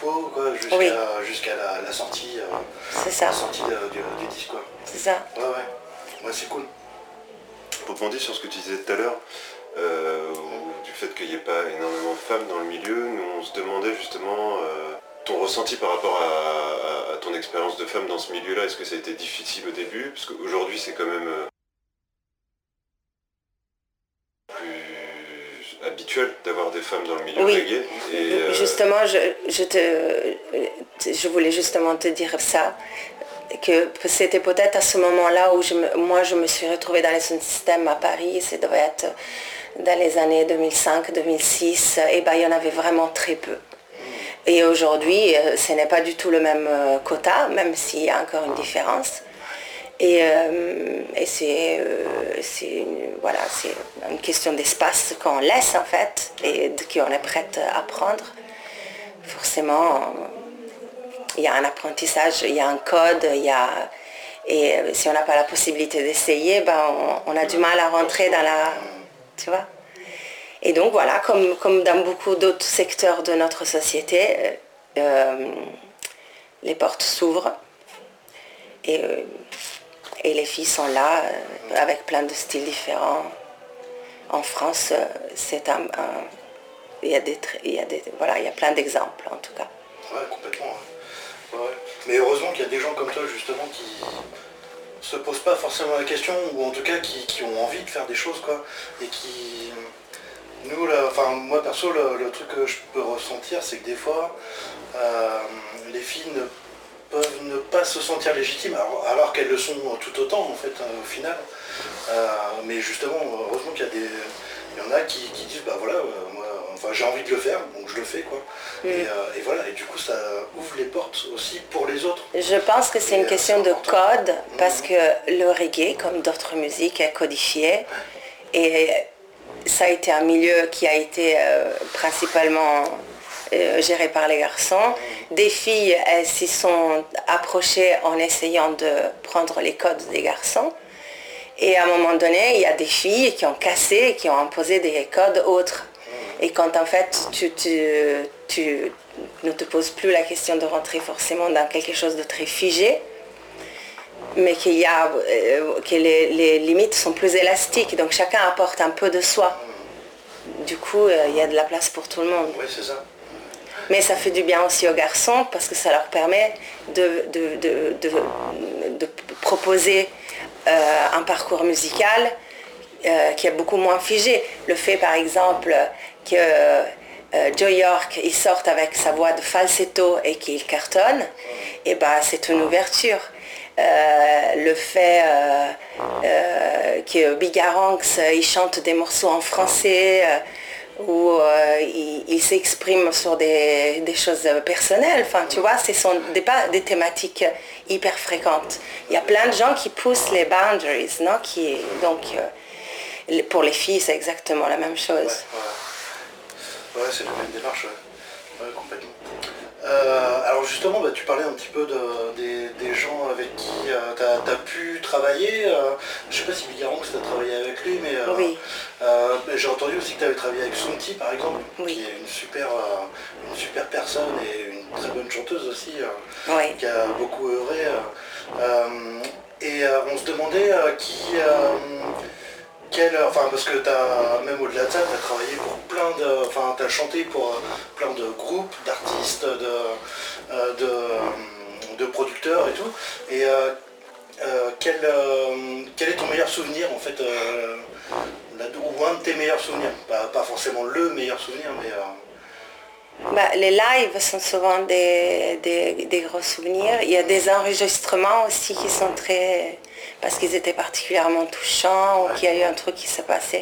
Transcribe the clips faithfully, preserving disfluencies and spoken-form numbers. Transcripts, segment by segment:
dispo jusqu'à oui. jusqu'à la, la sortie, euh, c'est ça. La sortie de, du, du disque. Quoi. C'est ça. Ouais, ouais. Ouais, c'est cool. Pour rebondir sur ce que tu disais tout à l'heure, euh, du fait qu'il n'y ait pas énormément de femmes dans le milieu, nous on se demandait justement euh, ton ressenti par rapport à, à, à ton expérience de femme dans ce milieu-là. Est-ce que ça a été difficile au début? Parce qu'aujourd'hui c'est quand même euh, plus habituel d'avoir des femmes dans le milieu oui. reggae. Et, euh... Justement, je, je, te, je voulais justement te dire ça. Que c'était peut-être à ce moment-là où je me, moi je me suis retrouvée dans le système à Paris, ça devait être dans les années deux mille cinq deux mille six, et ben il y en avait vraiment très peu. Et aujourd'hui, ce n'est pas du tout le même quota, même s'il y a encore une différence. Et, euh, et c'est, euh, c'est, une, voilà, c'est une question d'espace qu'on laisse en fait, et qu'on est prête à prendre. Forcément, il y a un apprentissage, il y a un code, il y a... et si on n'a pas la possibilité d'essayer, ben on, on a du mal à rentrer dans la... Tu vois? Et donc voilà, comme, comme dans beaucoup d'autres secteurs de notre société, euh, les portes s'ouvrent et, euh, et les filles sont là euh, avec plein de styles différents. En France, c'est un... un il y a des, il y a des, voilà, il y a plein d'exemples en tout cas. Ouais, complètement. Ouais. Ouais. Mais heureusement qu'il y a des gens comme toi justement qui se posent pas forcément la question, ou en tout cas qui, qui ont envie de faire des choses, quoi, et qui... Nous, là, enfin moi perso, le, le truc que je peux ressentir, c'est que des fois, euh, les filles ne peuvent ne pas se sentir légitimes, alors, alors qu'elles le sont tout autant en fait, euh, au final. Euh, mais justement, heureusement qu'il y a des... Il y en a qui, qui disent, bah voilà, euh, moi, enfin j'ai envie de le faire, donc je le fais, quoi. Mm. Et, euh, et voilà, et du coup ça ouvre les portes aussi pour les autres. Je pense que c'est et une question de code, parce mm. que le reggae, comme d'autres musiques, est codifié. Et ça a été un milieu qui a été euh, principalement euh, géré par les garçons. Mm. Des filles, elles s'y sont approchées en essayant de prendre les codes des garçons. Et à un moment donné, il y a des filles qui ont cassé, qui ont imposé des codes autres. Et quand en fait, tu, tu, tu ne te poses plus la question de rentrer forcément dans quelque chose de très figé, mais qu'il y a, euh, que les, les limites sont plus élastiques, donc chacun apporte un peu de soi. Du coup, euh, il y a de la place pour tout le monde. Oui, c'est ça. Mais ça fait du bien aussi aux garçons, parce que ça leur permet de, de, de, de, de proposer euh, un parcours musical euh, qui est beaucoup moins figé. Le fait, par exemple, que euh, Joe York il sorte avec sa voix de falsetto et qu'il cartonne, et ben, c'est une ouverture. Euh, le fait euh, euh, que Bigaranx il chante des morceaux en français, euh, où euh, il, il s'exprime sur des, des choses personnelles, enfin tu vois, ce sont des, pas des thématiques hyper fréquentes. Il y a plein de gens qui poussent les boundaries, non, qui, donc euh, pour les filles c'est exactement la même chose. Ouais, ouais. Ouais, c'est la même démarche, ouais. Ouais, complètement. Euh, alors justement, bah, tu parlais un petit peu de, des, des gens avec qui euh, tu as pu travailler. Euh, je ne sais pas si Bigaranx, tu as travaillé avec lui, mais euh, oui. euh, j'ai entendu aussi que tu avais travaillé avec Sunti, par exemple, oui. qui est une super, euh, une super personne et une très bonne chanteuse aussi, euh, oui. qui a beaucoup œuvré. Euh, euh, et euh, on se demandait euh, qui... Euh, Quel, enfin, parce que t'as, même au-delà de ça, tu as travaillé pour plein de... Enfin, tu as chanté pour euh, plein de groupes, d'artistes, de, euh, de, euh, de producteurs et tout. Et euh, euh, quel, euh, quel est ton meilleur souvenir, en fait, euh, là, ou un de tes meilleurs souvenirs? Pas, pas forcément le meilleur souvenir, mais... Euh... Bah, les lives sont souvent des, des, des gros souvenirs. Il y a des enregistrements aussi qui sont très... parce qu'ils étaient particulièrement touchants, ou qu'il y a eu un truc qui s'est passé.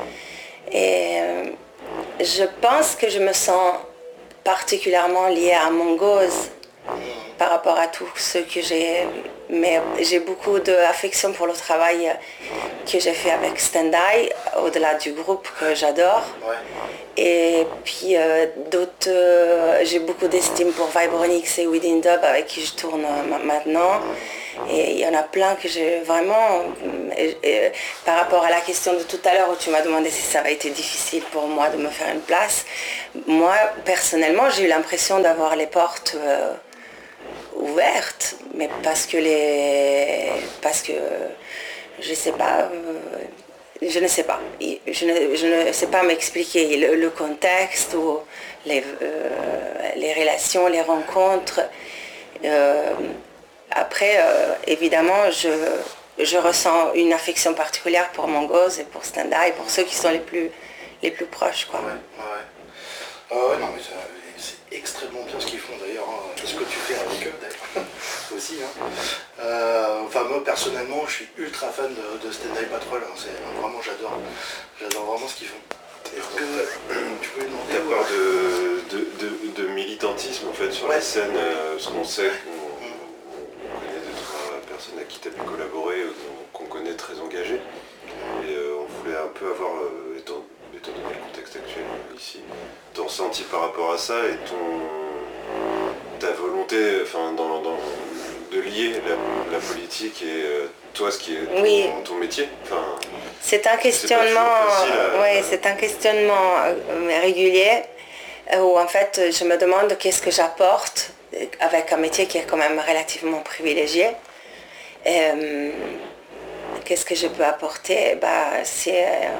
Et euh, je pense que je me sens particulièrement liée à Mongoose par rapport à tous ceux que j'ai... Mais j'ai beaucoup d'affection pour le travail que j'ai fait avec Stand-I, au-delà du groupe que j'adore. Et puis euh, d'autres, euh, j'ai beaucoup d'estime pour Vibronix et Within Dub avec qui je tourne euh, maintenant. Et il y en a plein que j'ai vraiment... Et, et, par rapport à la question de tout à l'heure où tu m'as demandé si ça avait été difficile pour moi de me faire une place, moi, personnellement, j'ai eu l'impression d'avoir les portes euh, ouvertes, mais parce que les... Parce que, je sais pas... Euh, je ne sais pas. Je ne, je ne sais pas m'expliquer le, le contexte ou les, euh, les relations, les rencontres. Euh, après, euh, évidemment, je, je ressens une affection particulière pour mon gosse et pour Stenda et pour ceux qui sont les plus, les plus proches, quoi. Ouais, ouais. Ah ouais, non, mais ça, c'est extrêmement bien ce qu'ils font d'ailleurs, hein. Ce que tu fais avec eux d'ailleurs, aussi. Hein. Euh, enfin, moi personnellement, je suis ultra fan de, de Stand By Patrol. Hein. C'est, vraiment, j'adore. J'adore vraiment ce qu'ils font. Est-ce que tu peux demander ta part de, de, de, de militantisme en fait sur ouais. la scène, euh, parce qu'on sait qu'on on connaît deux trois personnes à qui tu as pu collaborer, qu'on connaît très engagées, et euh, on voulait un peu avoir, euh, étant, étant donné le contexte actuel ici, ton ressenti par rapport à ça et ton ta volonté, enfin dans, dans de lier la, la politique et euh, toi ce qui est ton, oui. ton métier. Enfin, c'est un questionnement, à... ouais, c'est un questionnement régulier où en fait je me demande qu'est-ce que j'apporte avec un métier qui est quand même relativement privilégié. Et, euh, qu'est-ce que je peux apporter? Bah, c'est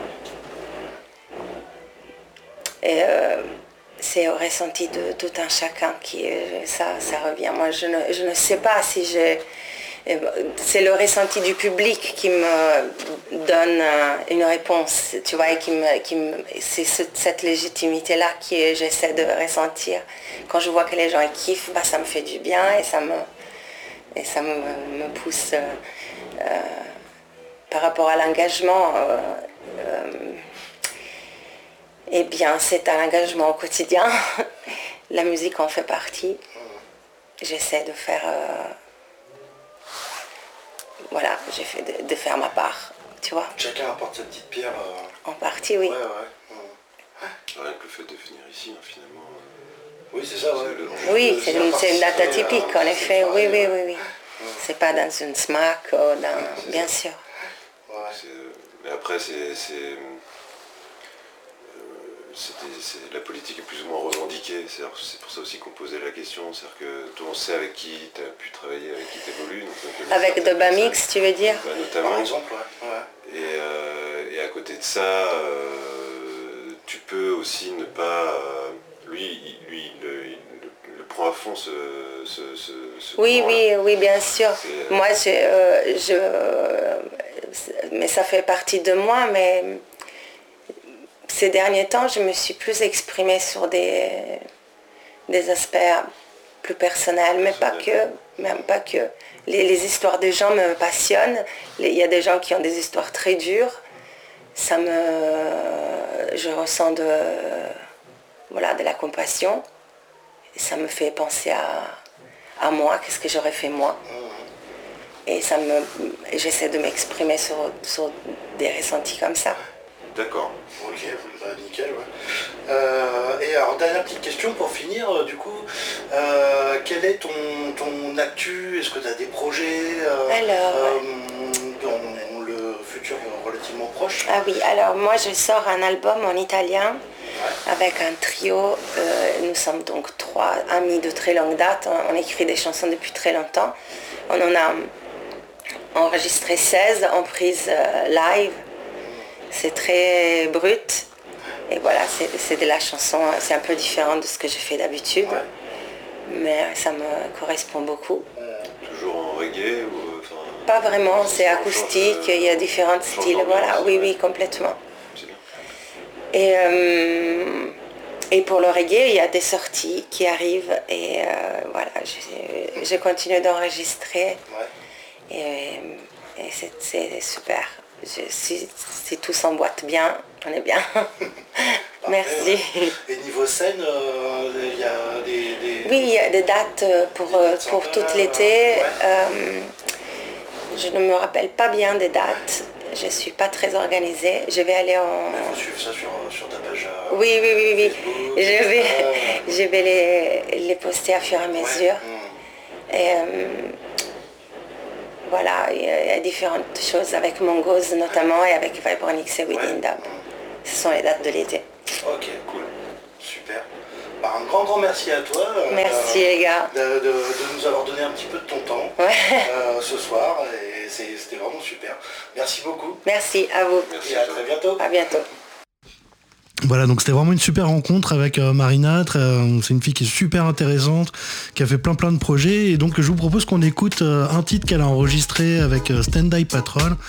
et, euh, c'est au ressenti de tout un chacun qui ça, ça revient. Moi, je ne, je ne sais pas si j'ai... C'est le ressenti du public qui me donne une réponse, tu vois, et qui me, qui me, c'est cette légitimité-là que j'essaie de ressentir. Quand je vois que les gens ils kiffent, bah, ça me fait du bien et ça me, et ça me, me pousse euh, euh, par rapport à l'engagement. Euh, euh, Eh bien, c'est un engagement au quotidien. La musique en fait partie. J'essaie de faire... Euh, voilà, j'ai fait de, de faire ma part, tu vois. Chacun apporte sa petite pierre. Euh... En partie, oui. Ouais, ouais. ouais. Rien que le fait de venir ici, hein, finalement. Euh, oui, c'est ça, ouais. Le, oui, c'est une, une date atypique, en effet. Oui, oui, oui, oui. Ouais. C'est pas dans une SMAC, ou dans... Ouais, bien ça. sûr. Ouais. Mais après, c'est... C'est, la politique est plus ou moins revendiquée, c'est, c'est pour ça aussi qu'on posait la question, c'est-à-dire que toi on sait avec qui tu as pu travailler, avec qui tu évolues. Avec de Bamix, tu veux dire bah, notamment. Par exemple, ouais. ouais. Et, euh, et à côté de ça, euh, tu peux aussi ne pas... Euh, lui, lui le, le, le prend à fond ce... ce, ce, ce oui, oui, oui, bien sûr. C'est, moi, je, euh, je... Mais ça fait partie de moi, mais... Ces derniers temps, je me suis plus exprimée sur des, des aspects plus personnels, mais pas que, même pas que. Les, les histoires des gens me passionnent. Il y a des gens qui ont des histoires très dures. Ça me, je ressens de, voilà, de la compassion. Et ça me fait penser à, à moi, qu'est-ce que j'aurais fait moi. Et ça me, j'essaie de m'exprimer sur, sur des ressentis comme ça. D'accord. Ok, bah, nickel, ouais. Euh, et alors, dernière petite question pour finir, euh, du coup, euh, quel est ton, ton actu? Est-ce que tu as des projets euh, alors, euh, dans le futur relativement proche? Ah oui, alors moi je sors un album en italien ouais. avec un trio. Euh, nous sommes donc trois amis de très longue date. On, on écrit des chansons depuis très longtemps. On en a enregistré seize en prise euh, live. C'est très brut et voilà, c'est, c'est de la chanson, c'est un peu différent de ce que je fais d'habitude, ouais. mais ça me correspond beaucoup. Toujours en reggae ou enfin, pas vraiment, c'est acoustique, change, il y a différents styles, voilà, oui, oui, complètement. Et, euh, et pour le reggae, il y a des sorties qui arrivent et euh, voilà, je, je continue d'enregistrer ouais. et, et c'est, c'est super. Je, si, si tout s'emboîte bien, on est bien. Merci. Et niveau scène, euh, il y a des, des... Oui, il y a des dates pour, des dates pour tout l'été. Ouais. Euh, je ne me rappelle pas bien des dates. Je ne suis pas très organisée. Je vais aller en... Il faut suivre ça sur, sur ta page. Euh, oui, oui, oui, oui. Facebook, je vais, je vais les, les poster à fur et à mesure. Ouais. Mmh. Et, euh, voilà, il y, a, il y a différentes choses avec Mongoose notamment et avec Vibronix et Within Dub. Ce sont les dates de l'été. Ok, cool. Super. Bah, un grand grand merci à toi. Merci euh, les gars. De, de, de nous avoir donné un petit peu de ton temps Ouais. euh, ce soir. Et c'est, c'était vraiment super. Merci beaucoup. Merci à vous. Merci Et à à toi. très bientôt. À bientôt. Voilà, donc c'était vraiment une super rencontre avec euh, Marina. Très, euh, c'est une fille qui est super intéressante, qui a fait plein plein de projets. Et donc je vous propose qu'on écoute euh, un titre qu'elle a enregistré avec euh, Stand Eye Patrol.